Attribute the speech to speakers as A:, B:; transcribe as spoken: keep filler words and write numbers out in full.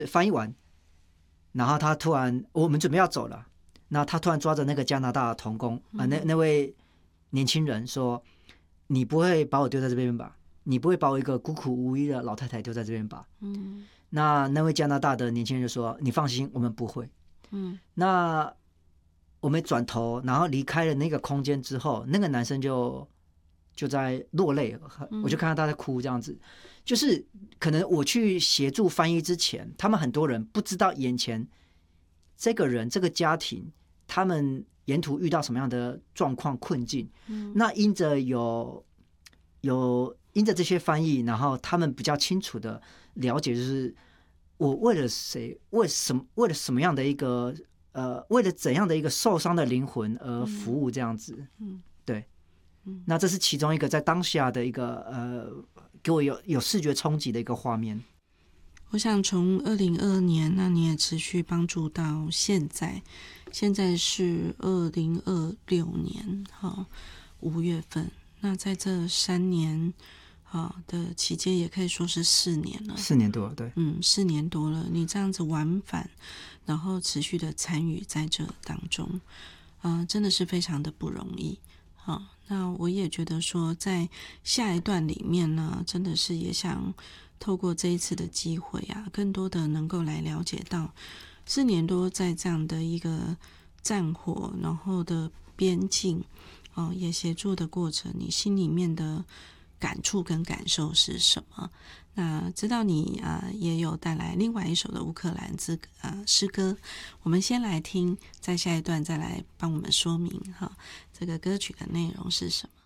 A: 翻译完，然后他突然我们准备要走了，那他突然抓着那个加拿大的童工啊、呃，那那位年轻人说：“你不会把我丢在这边吧？你不会把我一个孤苦无依的老太太丢在这边吧？”嗯，那那位加拿大的年轻人就说：“你放心，我们不会。”嗯，那我们转头，然后离开了那个空间之后，那个男生就就在落泪，我就看到他在哭，这样子。就是可能我去协助翻译之前，他们很多人不知道眼前这个人、这个家庭，他们沿途遇到什么样的状况困境。嗯，那因着有有因着这些翻译，然后他们比较清楚的了解，就是我为了谁，为什么，为了什么样的一个呃，为了怎样的一个受伤的灵魂而服务，这样子。嗯，对。嗯，那这是其中一个在当下的一个呃，给我有有视觉冲击的一个画面。
B: 我想从二零二二年，那你也持续帮助到现在，现在是二零二六年哈五月份，那在这三年啊的期间，也可以说是四年了，
A: 四年多了，对，
B: 嗯，四年多了，你这样子往返，然后持续的参与在这当中，啊、呃，真的是非常的不容易。好，那我也觉得说，在下一段里面呢，真的是也想透过这一次的机会啊，更多的能够来了解到四年多在这样的一个战火，然后的边境，哦，也协助的过程，你心里面的感触跟感受是什么？那知道你啊、呃、也有带来另外一首的乌克兰之啊、呃、诗歌，我们先来听，在下一段再来帮我们说明哈这个歌曲的内容是什么。